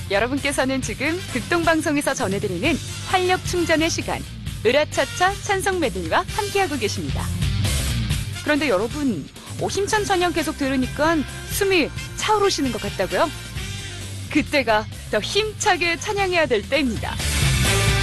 여러분께서는 지금 극동방송에서 전해드리는 활력 충전의 시간, 으라차차 찬송 메들리와 함께하고 계십니다. 그런데 여러분, 힘찬 찬양 계속 들으니까 숨이 차오르시는 것 같다고요? 그때가 더 힘차게 찬양해야 될 때입니다.